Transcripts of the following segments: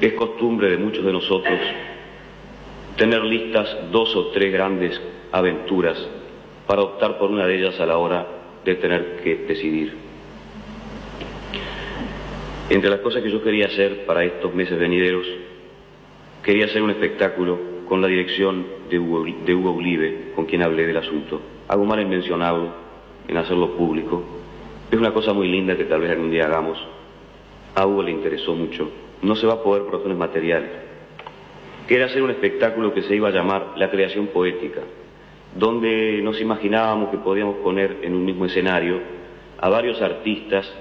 Es costumbre de muchos de nosotros tener listas 2 o 3 grandes aventuras para optar por una de ellas a la hora de tener que decidir. Entre las cosas que yo quería hacer para estos meses venideros, quería hacer un espectáculo con la dirección de Hugo Ulibe, con quien hablé del asunto. Hago mal en mencionarlo, en hacerlo público. Es una cosa muy linda que tal vez algún día hagamos. A Hugo le interesó mucho. No se va a poder por razones materiales. Quería hacer un espectáculo que se iba a llamar La Creación Poética, donde nos imaginábamos que podíamos poner en un mismo escenario a varios artistas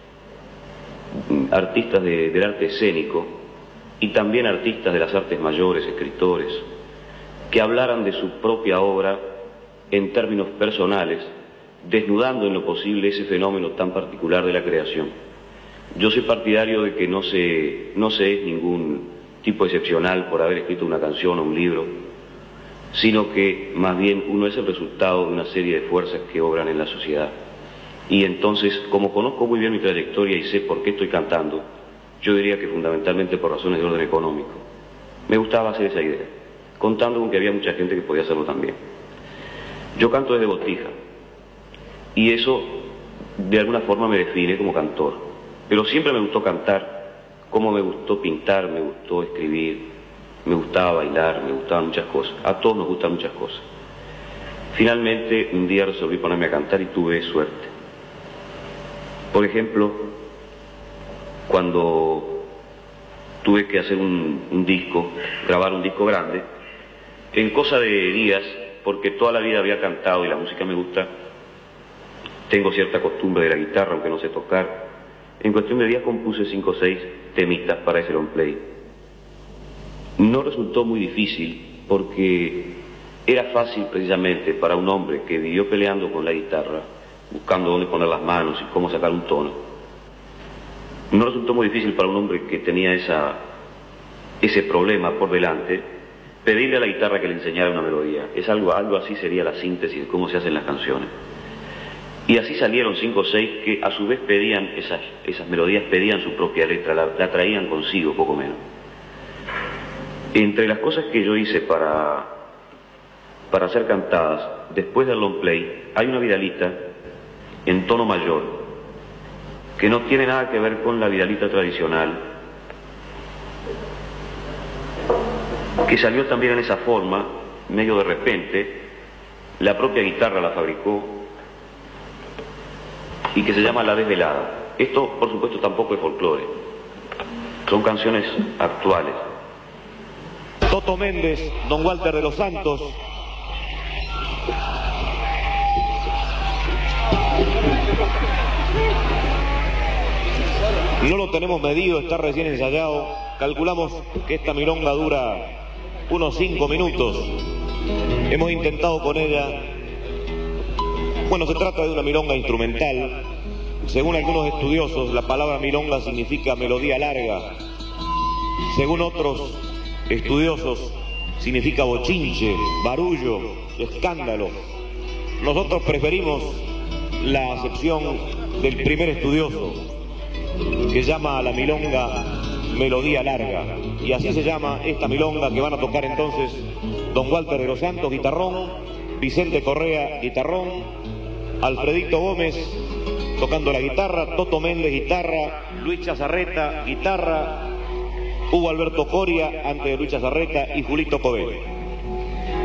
del arte escénico y también artistas de las artes mayores, escritores, que hablaran de su propia obra en términos personales, desnudando en lo posible ese fenómeno tan particular de la creación. Yo soy partidario de que no se es ningún tipo excepcional por haber escrito una canción o un libro, sino que más bien uno es el resultado de una serie de fuerzas que obran en la sociedad. Y entonces, como conozco muy bien mi trayectoria y sé por qué estoy cantando, yo diría que fundamentalmente por razones de orden económico. Me gustaba hacer esa idea, contando con que había mucha gente que podía hacerlo también. Yo canto desde Botija, y eso de alguna forma me define como cantor. Pero siempre me gustó cantar, como me gustó pintar, me gustó escribir, me gustaba bailar, me gustaban muchas cosas. A todos nos gustan muchas cosas. Finalmente, un día resolví ponerme a cantar y tuve suerte. Por ejemplo, cuando tuve que hacer un disco, grabar un disco grande, en cosa de días, porque toda la vida había cantado y la música me gusta, tengo cierta costumbre de la guitarra, aunque no sé tocar, en cuestión de días compuse 5 o 6 temitas para ese long play. No resultó muy difícil porque era fácil precisamente para un hombre que vivió peleando con la guitarra, buscando dónde poner las manos y cómo sacar un tono. No resultó muy difícil para un hombre que tenía ese problema por delante, pedirle a la guitarra que le enseñara una melodía. Es algo así sería la síntesis de cómo se hacen las canciones. Y así salieron 5 o 6 que a su vez pedían, esas melodías pedían su propia letra, la traían consigo, poco menos. Entre las cosas que yo hice para ser cantadas después del long play, hay una vidalita en tono mayor, que no tiene nada que ver con la vidalita tradicional, que salió también en esa forma, medio de repente, la propia guitarra la fabricó, y que se llama La Desvelada. Esto, por supuesto, tampoco es folclore, son canciones actuales. Toto Méndez, Don Walter de los Santos. No lo tenemos medido, está recién ensayado. Calculamos que esta milonga dura unos 5 minutos. Hemos intentado con ella... Bueno, se trata de una milonga instrumental. Según algunos estudiosos, la palabra milonga significa melodía larga. Según otros estudiosos, significa bochinche, barullo, escándalo. Nosotros preferimos la acepción del primer estudioso, que llama a la milonga melodía larga. Y así se llama esta milonga que van a tocar entonces Don Walter de los Santos, guitarrón, Vicente Correa, guitarrón, Alfredito Gómez tocando la guitarra, Toto Méndez, guitarra, Luis Chazarreta, guitarra, Hugo Alberto Coria, antes de Luis Chazarreta, y Julito Covelli.